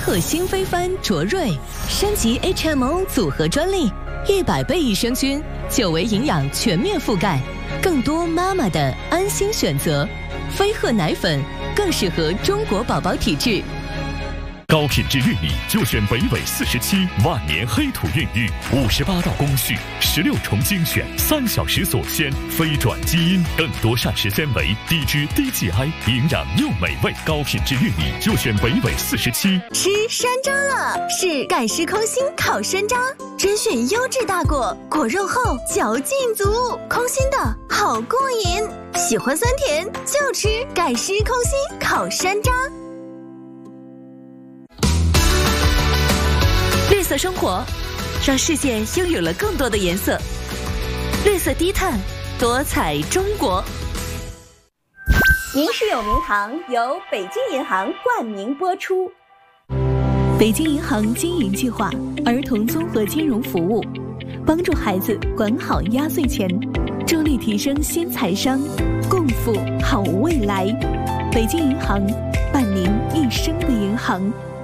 特新飞帆卓瑞，升级 HMO 组合专利，100倍益生菌，久维营养全面覆盖，更多妈妈的安心选择。飞鹤奶粉更适合中国宝宝体质。 高品质玉米就选北纬47万年黑土孕育，58道工序，16重精选，3小时锁鲜，非转基因，更多膳食纤维，低脂低 GI， 营养又美味。高品质玉米就选北纬47。 吃山楂了，是盖诗空心烤山楂，甄选优质大果，果肉厚，嚼劲足，空心的好过瘾。喜欢酸甜就吃盖诗空心烤山楂。 绿色生活，让世界拥有了更多的颜色。绿色低碳，多彩中国。 名师有名堂由北京银行冠名播出。 北京银行经营计划，儿童综合金融服务，帮助孩子管好压岁钱，助力提升新财商，共赴好未来。北京银行，伴您一生的银行。